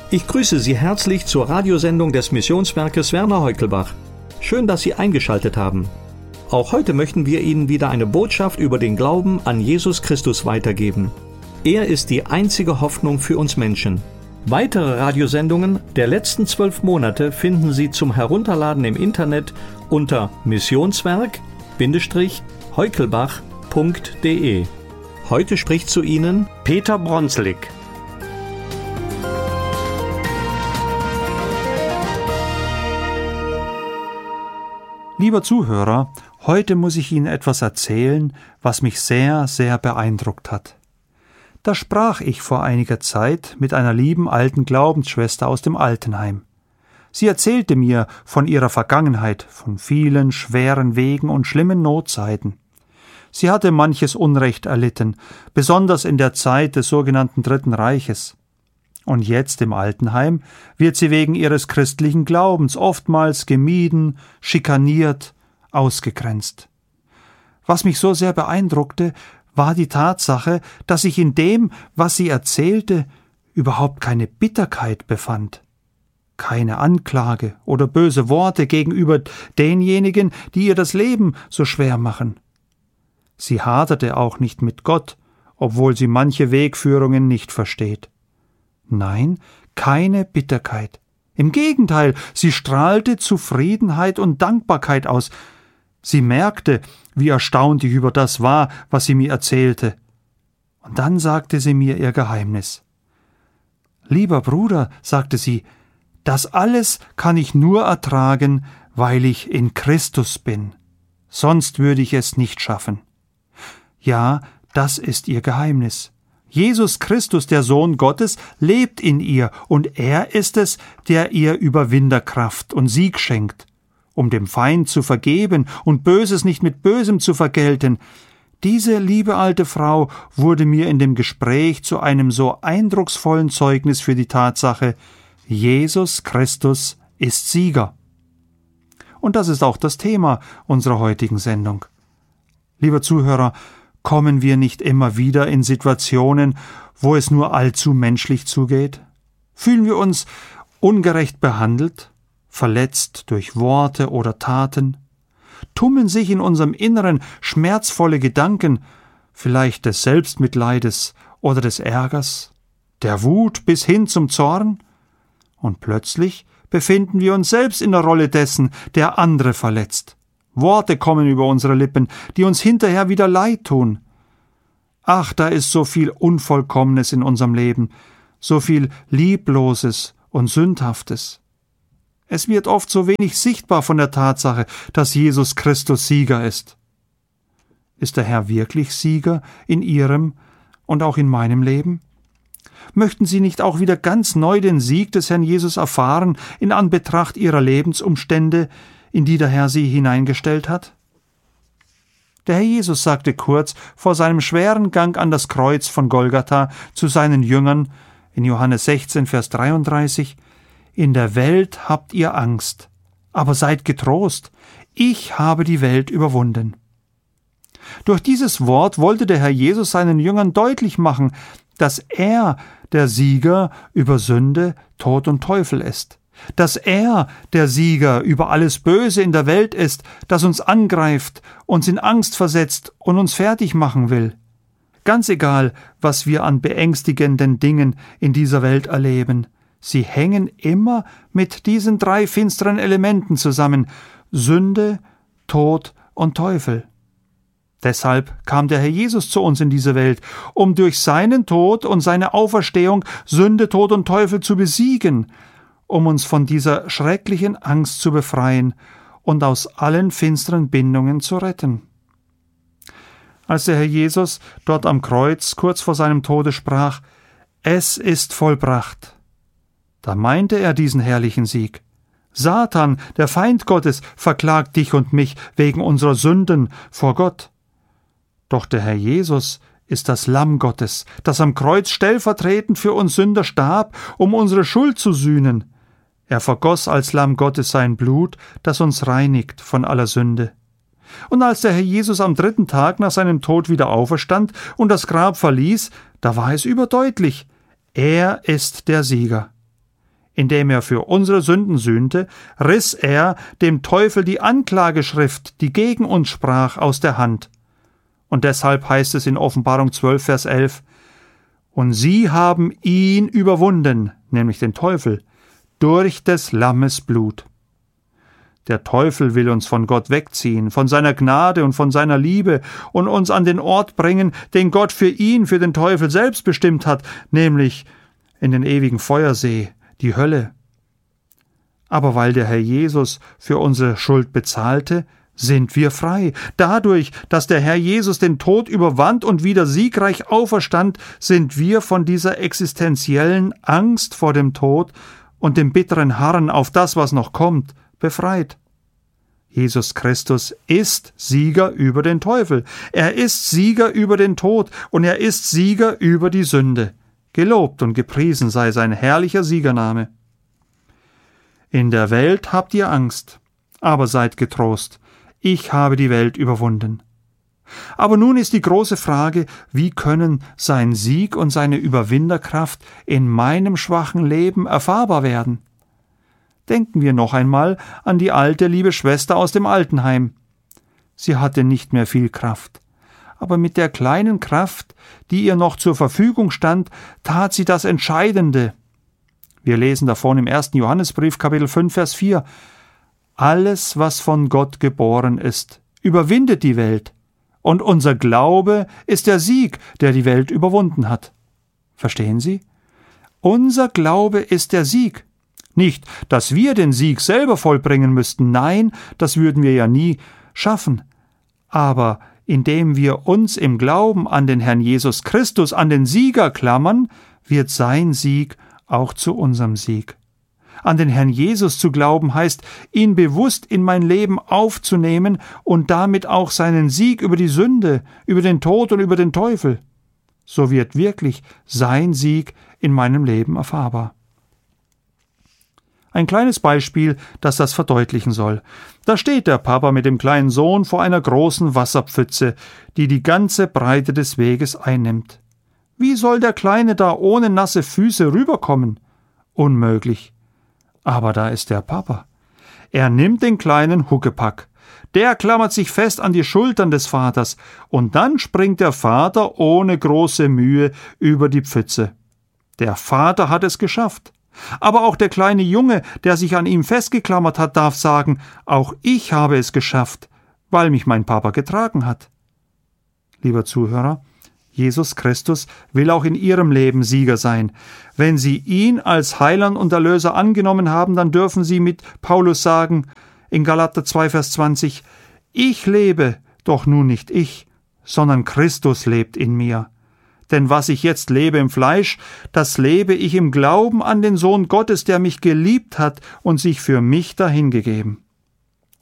Ich grüße Sie herzlich zur Radiosendung des Missionswerkes Werner Heukelbach. Schön, dass Sie eingeschaltet haben. Auch heute möchten wir Ihnen wieder eine Botschaft über den Glauben an Jesus Christus weitergeben. Er ist die einzige Hoffnung für uns Menschen. Weitere Radiosendungen der letzten 12 Monate finden Sie zum Herunterladen im Internet unter missionswerk-heukelbach.de. Heute spricht zu Ihnen Peter Bronslik. Lieber Zuhörer, heute muss ich Ihnen etwas erzählen, was mich sehr, sehr beeindruckt hat. Da sprach ich vor einiger Zeit mit einer lieben alten Glaubensschwester aus dem Altenheim. Sie erzählte mir von ihrer Vergangenheit, von vielen schweren Wegen und schlimmen Notzeiten. Sie hatte manches Unrecht erlitten, besonders in der Zeit des sogenannten Dritten Reiches. Und jetzt im Altenheim wird sie wegen ihres christlichen Glaubens oftmals gemieden, schikaniert, ausgegrenzt. Was mich so sehr beeindruckte, war die Tatsache, dass sich in dem, was sie erzählte, überhaupt keine Bitterkeit befand. Keine Anklage oder böse Worte gegenüber denjenigen, die ihr das Leben so schwer machen. Sie haderte auch nicht mit Gott, obwohl sie manche Wegführungen nicht versteht. Nein, keine Bitterkeit. Im Gegenteil, sie strahlte Zufriedenheit und Dankbarkeit aus. Sie merkte, wie erstaunt ich über das war, was sie mir erzählte. Und dann sagte sie mir ihr Geheimnis. »Lieber Bruder«, sagte sie, »das alles kann ich nur ertragen, weil ich in Christus bin. Sonst würde ich es nicht schaffen.« Ja, das ist ihr Geheimnis. Jesus Christus, der Sohn Gottes, lebt in ihr, und er ist es, der ihr Überwinderkraft und Sieg schenkt, um dem Feind zu vergeben und Böses nicht mit Bösem zu vergelten. Diese liebe alte Frau wurde mir in dem Gespräch zu einem so eindrucksvollen Zeugnis für die Tatsache, Jesus Christus ist Sieger. Und das ist auch das Thema unserer heutigen Sendung. Lieber Zuhörer, kommen wir nicht immer wieder in Situationen, wo es nur allzu menschlich zugeht? Fühlen wir uns ungerecht behandelt? Verletzt durch Worte oder Taten? Tummeln sich in unserem Inneren schmerzvolle Gedanken, vielleicht des Selbstmitleides oder des Ärgers, der Wut bis hin zum Zorn? Und plötzlich befinden wir uns selbst in der Rolle dessen, der andere verletzt. Worte kommen über unsere Lippen, die uns hinterher wieder leid tun. Ach, da ist so viel Unvollkommenes in unserem Leben, so viel Liebloses und Sündhaftes. Es wird oft so wenig sichtbar von der Tatsache, dass Jesus Christus Sieger ist. Ist der Herr wirklich Sieger in Ihrem und auch in meinem Leben? Möchten Sie nicht auch wieder ganz neu den Sieg des Herrn Jesus erfahren in Anbetracht Ihrer Lebensumstände, in die der Herr Sie hineingestellt hat? Der Herr Jesus sagte kurz vor seinem schweren Gang an das Kreuz von Golgatha zu seinen Jüngern in Johannes 16, Vers 33, »In der Welt habt ihr Angst, aber seid getrost, ich habe die Welt überwunden.« Durch dieses Wort wollte der Herr Jesus seinen Jüngern deutlich machen, dass er der Sieger über Sünde, Tod und Teufel ist. Dass er der Sieger über alles Böse in der Welt ist, das uns angreift, uns in Angst versetzt und uns fertig machen will. Ganz egal, was wir an beängstigenden Dingen in dieser Welt erleben, sie hängen immer mit diesen 3 finsteren Elementen zusammen: Sünde, Tod und Teufel. Deshalb kam der Herr Jesus zu uns in diese Welt, um durch seinen Tod und seine Auferstehung Sünde, Tod und Teufel zu besiegen, um uns von dieser schrecklichen Angst zu befreien und aus allen finsteren Bindungen zu retten. Als der Herr Jesus dort am Kreuz kurz vor seinem Tode sprach, »Es ist vollbracht«, da meinte er diesen herrlichen Sieg. Satan, der Feind Gottes, verklagt dich und mich wegen unserer Sünden vor Gott. Doch der Herr Jesus ist das Lamm Gottes, das am Kreuz stellvertretend für uns Sünder starb, um unsere Schuld zu sühnen. Er vergoss als Lamm Gottes sein Blut, das uns reinigt von aller Sünde. Und als der Herr Jesus am 3. Tag nach seinem Tod wieder auferstand und das Grab verließ, da war es überdeutlich: Er ist der Sieger. Indem er für unsere Sünden sühnte, riss er dem Teufel die Anklageschrift, die gegen uns sprach, aus der Hand. Und deshalb heißt es in Offenbarung 12, Vers 11, und sie haben ihn überwunden, nämlich den Teufel, durch des Lammes Blut. Der Teufel will uns von Gott wegziehen, von seiner Gnade und von seiner Liebe und uns an den Ort bringen, den Gott für ihn, für den Teufel selbst bestimmt hat, nämlich in den ewigen Feuersee, die Hölle. Aber weil der Herr Jesus für unsere Schuld bezahlte, sind wir frei. Dadurch, dass der Herr Jesus den Tod überwand und wieder siegreich auferstand, sind wir von dieser existenziellen Angst vor dem Tod und dem bitteren Harren auf das, was noch kommt, befreit. Jesus Christus ist Sieger über den Teufel. Er ist Sieger über den Tod und er ist Sieger über die Sünde. Gelobt und gepriesen sei sein herrlicher Siegername. In der Welt habt ihr Angst, aber seid getrost. Ich habe die Welt überwunden. Aber nun ist die große Frage, wie können sein Sieg und seine Überwinderkraft in meinem schwachen Leben erfahrbar werden? Denken wir noch einmal an die alte, liebe Schwester aus dem Altenheim. Sie hatte nicht mehr viel Kraft. Aber mit der kleinen Kraft, die ihr noch zur Verfügung stand, tat sie das Entscheidende. Wir lesen davon im 1. Johannesbrief, Kapitel 5, Vers 4. Alles, was von Gott geboren ist, überwindet die Welt. Und unser Glaube ist der Sieg, der die Welt überwunden hat. Verstehen Sie? Unser Glaube ist der Sieg. Nicht, dass wir den Sieg selber vollbringen müssten, nein, das würden wir ja nie schaffen. Aber indem wir uns im Glauben an den Herrn Jesus Christus, an den Sieger klammern, wird sein Sieg auch zu unserem Sieg. An den Herrn Jesus zu glauben heißt, ihn bewusst in mein Leben aufzunehmen und damit auch seinen Sieg über die Sünde, über den Tod und über den Teufel. So wird wirklich sein Sieg in meinem Leben erfahrbar. Ein kleines Beispiel, das das verdeutlichen soll. Da steht der Papa mit dem kleinen Sohn vor einer großen Wasserpfütze, die die ganze Breite des Weges einnimmt. Wie soll der Kleine da ohne nasse Füße rüberkommen? Unmöglich. Aber da ist der Papa. Er nimmt den kleinen Huckepack. Der klammert sich fest an die Schultern des Vaters, und dann springt der Vater ohne große Mühe über die Pfütze. Der Vater hat es geschafft. Aber auch der kleine Junge, der sich an ihm festgeklammert hat, darf sagen, auch ich habe es geschafft, weil mich mein Papa getragen hat. Lieber Zuhörer, Jesus Christus will auch in Ihrem Leben Sieger sein. Wenn Sie ihn als Heiland und Erlöser angenommen haben, dann dürfen Sie mit Paulus sagen, in Galater 2, Vers 20, ich lebe, doch nun nicht ich, sondern Christus lebt in mir. Denn was ich jetzt lebe im Fleisch, das lebe ich im Glauben an den Sohn Gottes, der mich geliebt hat und sich für mich dahingegeben.